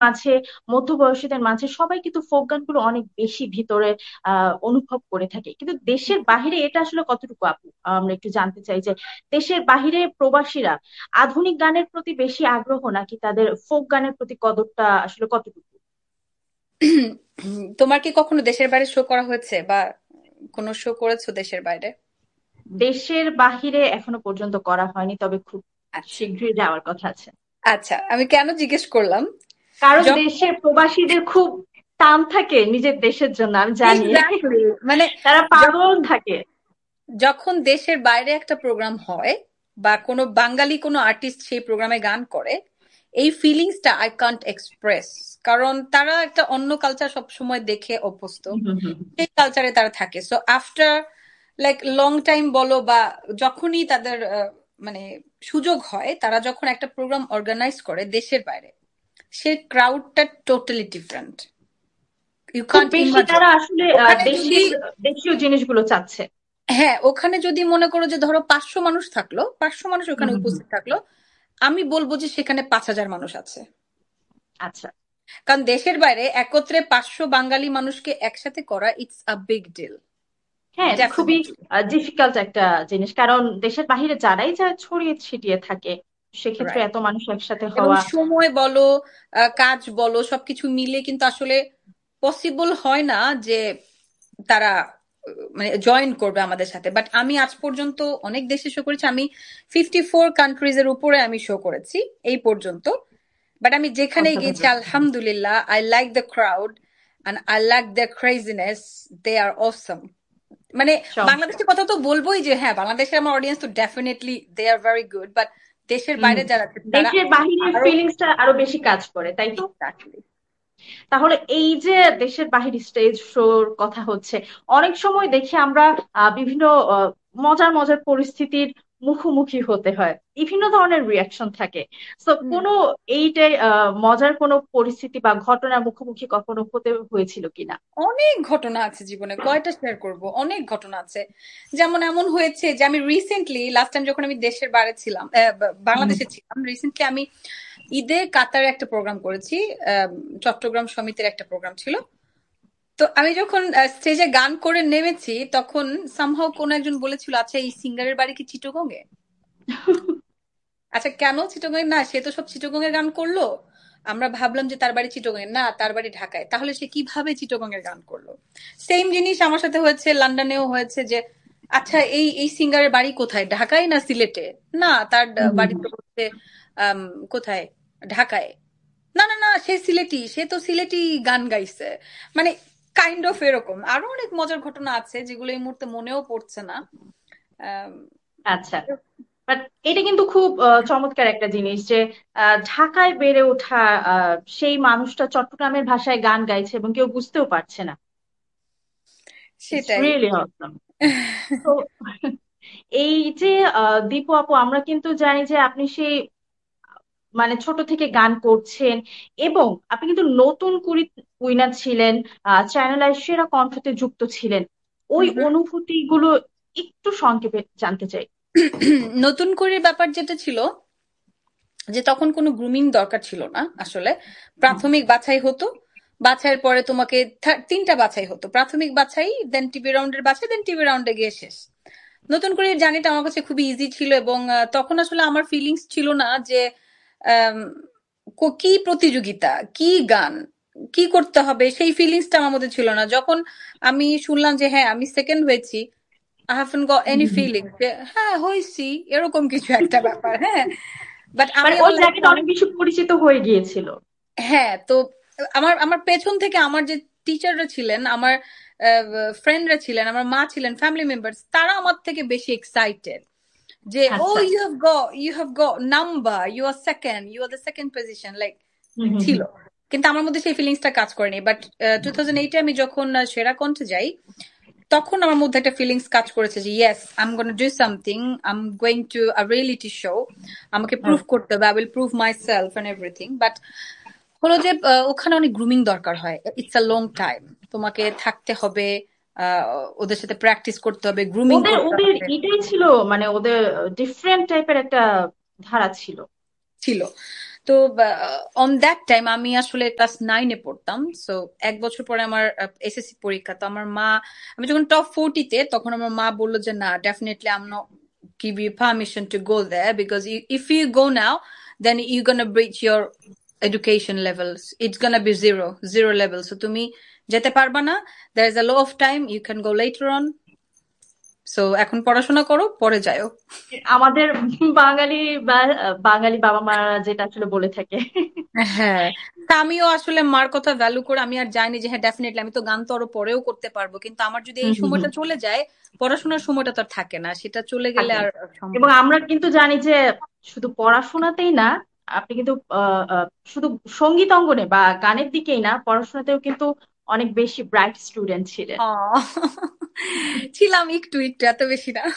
মাঝে, মধ্যবয়সীদের মাঝে সবাই কিন্তু ফোক গানগুলো অনেক বেশি ভিতরে অনুভব করে থাকে। কিন্তু দেশের বাহিরে এটা আসলে কতটুকু আপু, আমরা একটু জানতে চাই যে দেশের বাহিরে প্রবাসীরা আধুনিক গানের প্রতি বেশি আগ্রহ নাকি তাদের ফোক গানের প্রতি কদরটা আসলে কতটুকু? তোমার কি কখনো দেশের বাইরে শো করা হয়েছে, বা কোনো শো করেছো দেশের বাইরে? দেশের বাহিরে এখনো পর্যন্ত করা হয়নি, তবে খুব আচ্ছা শীঘ্রই যাওয়ার কথা আছে। আচ্ছা, আমি কেন জিজ্ঞেস করলাম, কারণ যখন দেশের প্রবাসীদের খুব টান থাকে নিজের দেশের জন্য, আমি জানি। এক্স্যাক্টলি, মানে তারা পাগল যখন থাকে। যখন দেশের বাইরে একটা প্রোগ্রাম হয়, বা কোনো বাঙালি কোনো আর্টিস্ট সেই প্রোগ্রামে গান করে, এই ফিলিংসটা আই কান্ট এক্সপ্রেস। কারণ তারা একটা অন্য কালচার সব সময় দেখে অভ্যস্ত, হুম, হুম, হুম। সেই কালচারে তারা থাকে। So after like long time বলো, বা যখনই তাদের মানে সুযোগ হয়, তারা যখন একটা প্রোগ্রাম অর্গানাইজ করে দেশের বাইরে, সেই ক্রাউডটা টোটালি ডিফারেন্ট। ইউ খুব কান্ট বেশি ইমাজিন। তারা আসলে ওখানে যদি, দেশের দেশীয় জিনিসগুলো চাচ্ছে। হ্যাঁ, ওখানে যদি মনে করো যে ধরো 500 মানুষ থাকলো, 500 মানুষ হুম, ওখানে হুম, হুম। উপস্থিত থাকলো, আমি বলবো যে সেখানে 5000 মানুষ আছে। আচ্ছা। কারণ দেশের বাইরে একত্রে 500 বাঙালি মানুষকে একসাথে করা, ইটস আ বিগ ডিল। হ্যাঁ, এটা খুবই ডেফিনেটলি। ডিফিকাল্ট একটা জিনিস, কারণ দেশের বাহিরে যারাই যা ছড়িয়ে ছিটিয়ে থাকে, সেক্ষেত্রে রাইট। এত মানুষ একসাথে এবং হওয়া। সময় বলো, কাজ বলো, সবকিছু মিলে কিন্তু আসলে পসিবল হয় না যে তারা মানে জয়েন করবে আমাদের সাথে। বাট আমি আজ পর্যন্ত অনেক দেশে শো করেছি, আমি 54 কান্ট্রিজ এর উপরে আমি শো করেছি এই পর্যন্ত। বাট আমি যেখানেই গেছি, অসাধারণ। আলহামদুলিল্লাহ, I like the crowd and I like the craziness. দে আর অসম। মানে চমৎকার। বাংলাদেশের কথা তো বলবোই, যে হ্যাঁ, বাংলাদেশের আমার অডিয়েন্স তো definitely they are very good, but দেশের হুম। বাইরে যারা আছে তারা দেশের বাহিরের আরো। ফিলিংসটা আরো বেশি কাজ করে, তাই তো? এক্স্যাক্টলি। তাহলে এই যে দেশের বাহির স্টেজ শোর কথা হচ্ছে, অনেক সময় দেখি আমরা বিভিন্ন আহ, মজার মজার পরিস্থিতির মুখোমুখি হতে হয়, বিভিন্ন ধরনের রিয়াকশন থাকে। তো কোনো এইটাই মজার কোনো পরিস্থিতি বা ঘটনার মুখোমুখি কখনো হতে হয়েছিল কিনা? অনেক ঘটনা আছে জীবনে, কয়টা শেয়ার করব, অনেক ঘটনা আছে। যেমন এমন হয়েছে যে আমি রিসেন্টলি, লাস্ট টাইম যখন আমি দেশের বাইরে ছিলাম, হুম। বাংলাদেশে ছিলাম, রিসেন্টলি আমি ঈদে কাতারে একটা প্রোগ্রাম করেছি। আম, চট্টগ্রাম সমিতির একটা প্রোগ্রাম ছিল। তো আমি যখন স্টেজে গান করে নেমেছি, তখন সামহাও কোনো একজন বলেছিল, আচ্ছা এই সিঙ্গারের বাড়ি কি চিটাগং এ? আচ্ছা, কেন চিটাগং এ? না, সে তো সব চিটাগং এর গান করলো। আমরা ভাবলাম যে তার বাড়ি চিটাগং এ, না তার বাড়ি ঢাকায়। তাহলে সে কিভাবে চিটাগং এর গান করলো? সেম জিনিস আমার সাথে হয়েছে, লন্ডনেও হয়েছে, যে আচ্ছা এই এই সিঙ্গারের বাড়ি কোথায়, ঢাকায় না সিলেটে? না, তার হুম, হুম, বাড়ি হুম। তো হচ্ছে আম, কোথায়, ঢাকায়। না না না, সে সিলেটি, সে তো সিলেটি গান গাইছে। মানে কাইন্ড অফ এরকম আরো অনেক মজার ঘটনা আছে, যেগুলো এই মুহূর্তে মনেও পড়ছে না। আম, আচ্ছা। বাট এটা কিন্তু খুব চমৎকার একটা জিনিস যে ঢাকায় বেড়ে ওঠা সেই মানুষটা চট্টগ্রামের ভাষায় গান গাইছে এবং কেউ বুঝতেও পারছে না। ইটস সেটাই। রিয়েলি অসম। তো এই যে দীপু আপু, আমরা কিন্তু জানি যে আপনি সেই মানে ছোট থেকে গান করছেন, এবং আপনি কিন্তু নতুন কুড়ি উইনার ছিলেন, চ্যানেল আই সেরা কণ্ঠতে যুক্ত ছিলেন। ওই অনুভূতি গুলো একটু সংক্ষেপে জানতে চাই। নতুন করে ব্যাপার যেটা ছিল, যে তখন কোনো গ্রুমিং দরকার ছিল না আসলে। হুম। প্রাথমিক বাছাই হতো, বাছাইয়ের পরে তোমাকে 3টা বাছাই হতো, প্রাথমিক বাছাই, দেন টিভি রাউন্ডের বাছাই, দেন টিভি রাউন্ডে গিয়ে শেষ। নতুন করে জার্নিটা আমার কাছে খুবই ইজি ছিল, এবং তখন আসলে আমার ফিলিংস ছিল না যে আম, কি প্রতিযোগিতা, কি গান, কি করতে হবে, সেই ফিলিংসটা আমার মধ্যে ছিল না। যখন আমি শুনলাম যে হ্যাঁ আমি সেকেন্ড হয়েছি, I haven't goat hmm, any hmm, hmm. Feeling যে হ্যাঁ হয়েছি, এরকম কিছু একটা ব্যাপার। হ্যাঁ, বাট আমি মানে ওই আমার লাইফে জায়গাটা অনেক অনেক, বেশি পরিচিত হয়ে গিয়েছিল। হ্যাঁ। তো আমার আমার পেছন থেকে আমার যে টিচাররা ছিলেন, আমার ফ্রেন্ডরা ছিলেন, আমার মা ছিলেন, ফ্যামিলি মেম্বার্স, তারা আমার থেকে বেশি এক্সাইটেড যে ও আচ্ছা। You have got number, you R second, you are the second position, like হুম, হুম, ছিল। হুম। কিন্তু আমার মধ্যে সেই ফিলিংসটা কাজ করেনি। বাট 2008-এ আমি যখন সেরা কণ্ঠে যাই, তখন আমার মধ্যে একটা ফিলিংস কাজ করেছে যে yes, I am gonna do something, I am going to a reality show, আমাকে প্রুভ Okay. করতে হবে, I will prove my self and everything. But হলো যে ওখানে অনেক গ্রুমিং দরকার হয়, ইটস আ লং টাইম, তোমাকে থাকতে হবে, আহ, ওদের সাথে প্র্যাকটিস করতে হবে, গ্রুমিং ওদের করতে ওদের হবে। এটাই ছিল, মানে ওদের ডিফারেন্ট টাইপের একটা ধারা ছিল। ছিল। তো অন দ্যাট টাইম আমি আসলে ক্লাস 9-এ পড়তাম। সো 1 বছর পরে আমার এসএসসি পরীক্ষা। তো আমার মা, আমি যখন টপ 40-তে, তখন আমার মা বললো যে না, definitely I am not give you permission to go there because if you go now, then you're gonna breach your education levels. It's gonna be zero level. So তুমি যেতে পারবা না। There is a lot of time. You can go later on. So এখন পড়াশোনা করো, পরে যাও। আমাদের বাঙালি বা বাঙালি বাবা মারা যেটা আসলে বলে থাকে। হ্যাঁ, তা আমিও আসলে মার কথা ভ্যালু করে আমি আর জানি যে হ্যাঁ ডেফিনেটলি আমি তো গান তো আরো পরেও করতে পারবো, কিন্তু আমার যদি এই হুম হুম হুম। সময়টা চলে যায়, পড়াশোনার সময়টা তো আর থাকে না, সেটা চলে গেলে থাকে না। আর এবং সম্ভব না। আমরা কিন্তু জানি যে শুধু পড়াশোনাতেই না, আপনি কিন্তু শুধু সঙ্গীত অঙ্গনে বা গানের দিকেই না, পড়াশোনাতেও কিন্তু অনেক বেশি ব্রাইট স্টুডেন্ট ছিলেন। আহ, ছিলাম একটু একটু, এত বেশি না।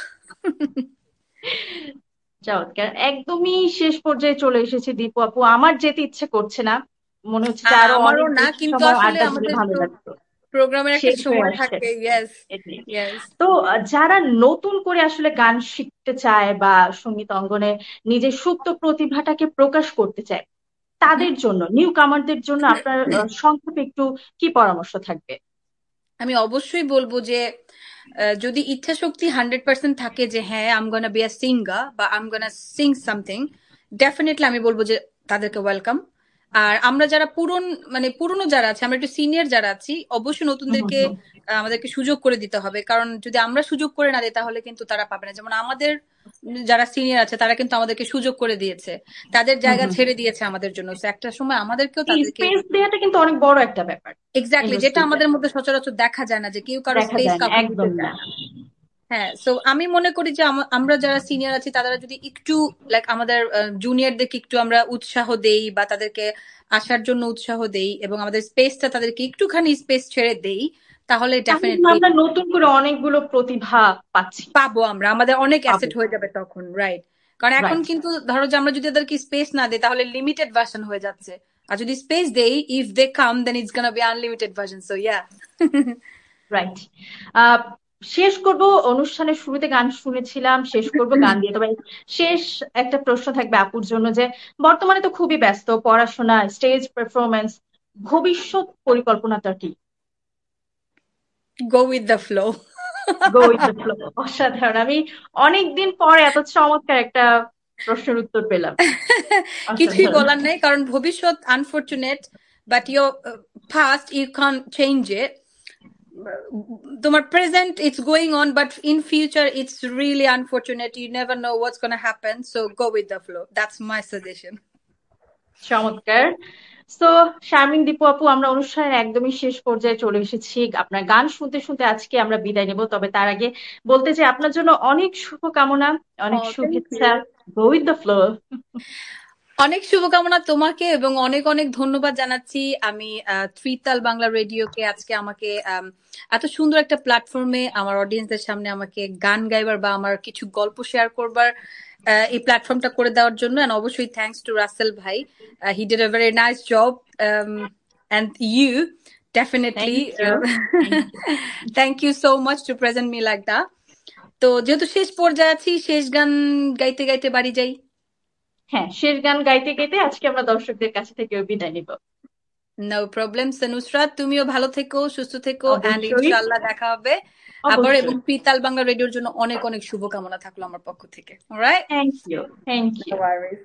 চমৎকার। একদমই শেষ পর্যায়ে চলে এসেছি দীপু আপু, আমার যেতে ইচ্ছে করছে না, মনে হচ্ছে যে আরো আমারও অনেক না, বেশি কিন্তু সময় আসলে আড্ডা দিলে আমাদের ভালো তো লাগতো। প্রোগ্রামের একটা শেষ হয়ে সময় আসছে থাকে। ইয়েস, এটি। ইয়েস। তো যারা নতুন করে আসলে গান শিখতে চায় বা সঙ্গীত অঙ্গনে নিজের সুপ্ত প্রতিভাটাকে প্রকাশ করতে চায়, তাদের জন্য, নিউ কামারদের জন্য আপনার সংক্ষেপে একটু কি পরামর্শ থাকবে? আমি অবশ্যই বলবো যে যদি ইচ্ছা শক্তি 100% থাকে যে হ্যাঁ আম গোনা বি আ সিঙ্গার বা আম গোনা সিং সামথিং, ডেফিনেটলি আমি বলবো যে তাদেরকে ওয়েলকাম। আর আমরা যারা পুরনো যারা আছে, আমরা একটু সিনিয়র যারা আছি, অবশ্যই হুম হুম নতুনদেরকে হুম। আমাদেরকে সুযোগ করে দিতে হবে, কারণ যদি আমরা সুযোগ করে না দিই তাহলে কিন্তু তারা পাবে না। যেমন আমাদের যারা সিনিয়র আছে তারা কিন্তু আমাদেরকে সুযোগ করে দিয়েছে, তাদের হুম জায়গা হুম হুম। ছেড়ে দিয়েছে আমাদের জন্য। So একটা সময় আমাদেরকেও এই তাদেরকে, স্পেস দেওয়াটা কিন্তু অনেক বড় একটা ব্যাপার এক্স্যাক্টলি, যেটা ইন্ডাস্ট্রিতে। আমাদের মধ্যে সচরাচর দেখা যায় না, যে কেউ কারো দেখা স্পেস যায় না, কাউকে দিতে একদম না। চায় না। হ্যাঁ, সো আমি মনে করি যে আমরা যারা সিনিয়র আছি তারা যদি একটু লাইক আমাদের জুনিয়রদেরকে একটু আমরা উৎসাহ দেই বা তাদেরকে আসার জন্য উৎসাহ দেই এবং আমাদের স্পেসটা তাদেরকে একটুখানি স্পেস ছেড়ে দেই, তাহলে তাহলে কিন্তু ডেফিনেটলি আমরা নতুন করে অনেকগুলো প্রতিভা পাচ্ছি। পাবো, আমাদের অনেক পাবো। অ্যাসেট হয়ে যাবে তখন, রাইট? কারণ এখন রাইট। কিন্তু ধরো যে আমরা যদি তাদেরকে স্পেস না দিই তাহলে লিমিটেড ভার্সন হয়ে যাচ্ছে, আর যদি স্পেস দেই, if they come then it's gonna be unlimited version. So yeah. Right. শেষ করব, অনুষ্ঠানের শুরুতে গান শুনেছিলাম, শেষ করব গান দিয়ে। তবে শেষ একটা প্রশ্ন থাকবে আপুর জন্য, যে বর্তমানে তো খুবই ব্যস্ত, পড়াশোনা, স্টেজ পারফরমেন্স, ভবিষ্যৎ পরিকল্পনাটা কি? Go with the flow. Go with the flow. অসাধারণ। আমি অনেকদিন পরে এত চমৎকার একটা প্রশ্নের উত্তর পেলাম। কিছুই অসাধারণ। বলার নাই, কারণ ভবিষ্যৎ unfortunate, but your past you can change it. তোমার present it's going on, but in future it's really unfortunate, you never know what's gonna happen. So go with the flow, that's my suggestion. চমৎকার। তো শারমিন, দীপু আপু, আমরা অনুষ্ঠানের একদমই শেষ পর্যায়ে চলে এসেছি। আপনার গান শুনতে শুনতে আজকে আমরা বিদায় নেব, তবে তার আগে বলতে চাই আপনার জন্য অনেক শুভকামনা, অনেক Oh, thank শুভেচ্ছা। you. Go with the flow. অনেক শুভকামনা তোমাকে এবং অনেক অনেক ধন্যবাদ জানাচ্ছি আমি ত্রিতাল বাংলা রেডিওকে, আজকে আমাকে এত সুন্দর একটা প্ল্যাটফর্মে আমার অডিয়েন্সদের সামনে আমাকে গান গাইবার বা আমার কিছু গল্প শেয়ার করবার এই প্ল্যাটফর্মটা করে দেওয়ার জন্য। এন্ড অবশ্যই থ্যাঙ্কস টু রাসেল ভাই, he did a very nice job, and you thank definitely you. Thank you. Thank you so much two present me like that. তো যেহেতু শেষ পর্যায়ে আছি, শেষ গান গাইতে গাইতে বাড়ি যাই। হ্যাঁ, শেষ গান গাইতে গাইতে আজকে আমরা দর্শকদের কাছে থেকে বিদায় নিব। নো প্রবলেম নুসরাত, তুমিও ভালো থেকো, সুস্থ থেকো, এন্ড অবশ্যই। ইনশাআল্লাহ দেখা হবে আবার। এবং অবশ্যই। পিতাল বাংলা রেডিওর জন্য অনেক অনেক শুভকামনা থাকলো আমার পক্ষ থেকে। Alright, thank you. Thank no you. Worries.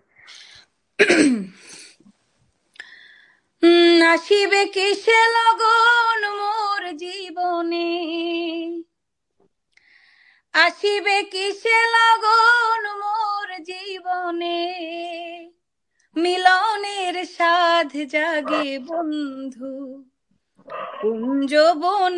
আসিবে কিসে লগন মোর জীবনে, আসিবে কিসে লগন মোর জীবনে, মিলনের সাধ জাগে বন্ধু কুঞ্জ বন।